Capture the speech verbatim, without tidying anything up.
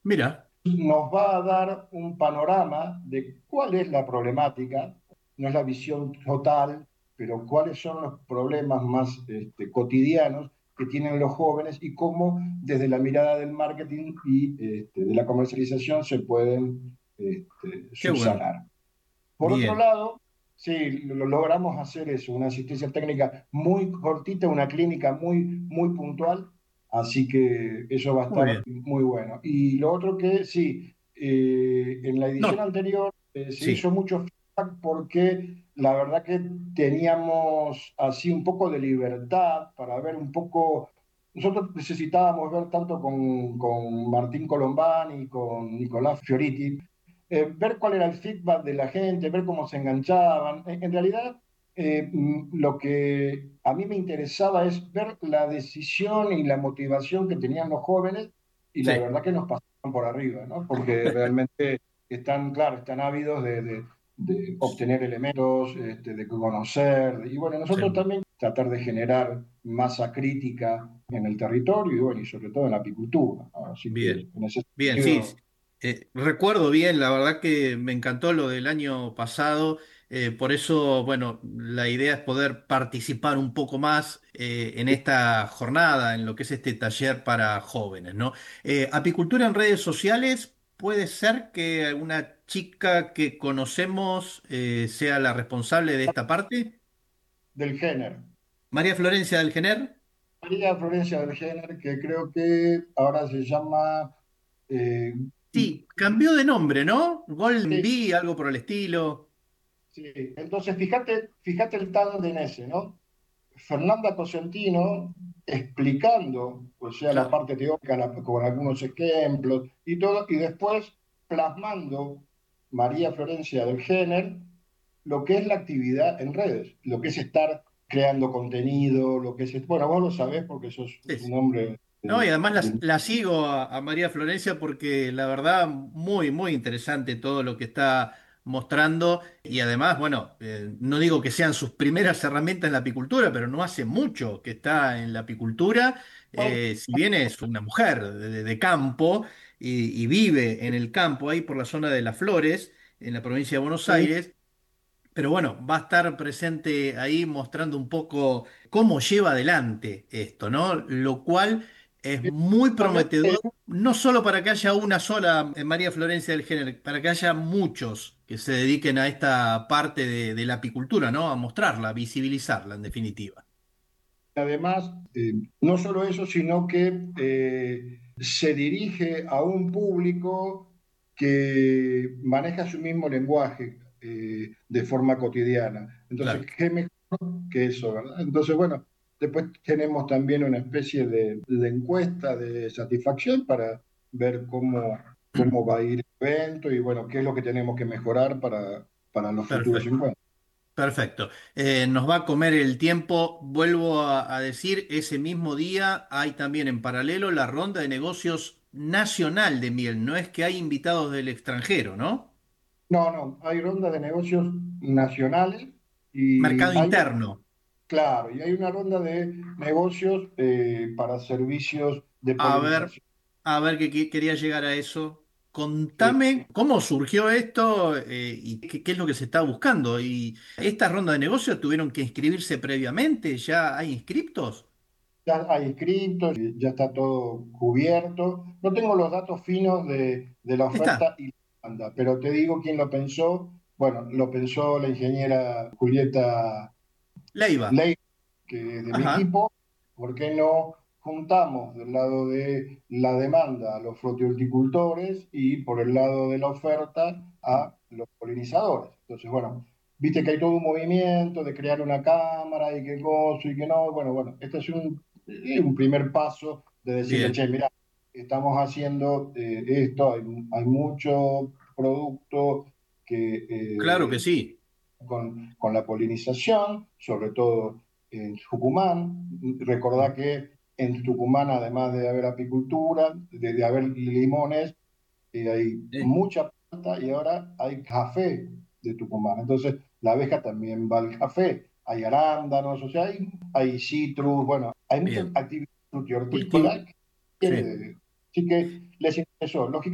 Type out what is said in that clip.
Mira, Nos va a dar un panorama de cuál es la problemática, no es la visión total, pero cuáles son los problemas más este, cotidianos que tienen los jóvenes y cómo desde la mirada del marketing y este, de la comercialización se pueden este, qué bueno. subsanar. Por otro Bien. lado, sí, lo logramos hacer eso, una asistencia técnica muy cortita, una clínica muy, muy puntual, así que eso va a Muy estar bien. muy bueno. Y lo otro que sí, eh, en la edición No, anterior eh, se hizo sí, mucho feedback porque la verdad que teníamos así un poco de libertad para ver un poco. Nosotros necesitábamos ver tanto con, con Martín Colombani y con Nicolás Fioriti, eh, ver cuál era el feedback de la gente, ver cómo se enganchaban. En, en realidad, eh, mm, lo que a mí me interesaba es ver la decisión y la motivación que tenían los jóvenes y la sí, verdad que nos pasaron por arriba, ¿no? Porque realmente están, claro, están ávidos de, de, de obtener elementos, este, de conocer, y bueno, nosotros seguro. también tratar de generar masa crítica en el territorio y bueno, y sobre todo en la apicultura, ¿no? Así que Bien, en ese bien, sí. sentido. Eh, recuerdo bien, la verdad que me encantó lo del año pasado, eh, por eso, bueno, la idea es poder participar un poco más eh, en esta jornada, en lo que es este taller para jóvenes, ¿no? Eh, apicultura en redes sociales, ¿puede ser que alguna chica que conocemos eh, sea la responsable de esta parte? Del género. María Florencia del Gener. María Florencia del Género, que creo que ahora se llama. eh, Sí, cambió de nombre, ¿no? Golden sí, Bee, algo por el estilo. sí. Entonces, fíjate, fíjate el tándem ese, ¿no? Fernanda Cosentino explicando, o sea, la Claro. parte teórica la- con algunos ejemplos y todo, y después plasmando María Florencia del Género lo que es la actividad en redes, lo que es estar creando contenido, lo que es. Bueno, vos lo sabés porque sos Sí, un sí. hombre No, y de, además de la, la sigo a, a María Florencia porque la verdad muy, muy interesante todo lo que está mostrando y además, bueno, eh, no digo que sean sus primeras herramientas en la apicultura, pero no hace mucho que está en la apicultura, eh, si bien es una mujer de, de campo y, y vive en el campo ahí por la zona de Las Flores, en la provincia de Buenos Aires. Pero bueno, va a estar presente ahí mostrando un poco cómo lleva adelante esto, ¿no? Lo cual es muy Justamente, prometedor, no solo para que haya una sola eh, María Florencia del Género, para que haya muchos que se dediquen a esta parte de, de la apicultura, ¿no? A mostrarla, a visibilizarla, en definitiva. además, eh, no solo eso, sino que eh, se dirige a un público que maneja su mismo lenguaje eh, de forma cotidiana. Entonces, Claro. ¿qué mejor que eso, verdad? Entonces, bueno, después tenemos también una especie de, de encuesta de satisfacción para ver cómo, cómo va a ir el evento y, bueno, qué es lo que tenemos que mejorar para, para los futuros Perfecto. encuentros. Perfecto. Eh, nos va a comer el tiempo. Vuelvo a, a decir, ese mismo día hay también en paralelo la ronda de negocios nacional de miel. No es que hay invitados del extranjero, ¿no? No, no, hay ronda de negocios nacionales y Mercado hay una, interno. claro, y hay una ronda de negocios eh, para servicios de A ver, polinización. a ver que, que- quería llegar a eso. Sí, Contame cómo surgió esto eh, y qué, qué es lo que se está buscando. ¿Y esta ronda de negocios tuvieron que inscribirse previamente? ¿Ya hay inscriptos? ya hay inscritos, ya está todo cubierto. No tengo los datos finos de, de la Está. oferta y la demanda, pero te digo quién lo pensó. Bueno, lo pensó la ingeniera Julieta Leiva. Ley, que es de mi Ajá. equipo. ¿Por qué no juntamos del lado de la demanda a los frutihorticultores y por el lado de la oferta a los polinizadores? Entonces, bueno, viste que hay todo un movimiento de crear una cámara y que gozo y que no. Bueno, bueno, este es un, eh, un primer paso de decirle, Bien. che, mira, estamos haciendo eh, esto, hay, hay mucho producto que Claro que eh, sí. con, con la polinización, sobre todo en Tucumán. Recordá que en Tucumán, además de haber apicultura, de, de haber limones, eh, hay Eh, mucha planta y ahora hay café de Tucumán. Entonces, la abeja también va al café. Hay arándanos, o sea, hay, hay citrus, bueno, hay mucha Bien. actividad frutihortícola Cultivo. que Sí. quiere, sí que les interesó. Lógicamente,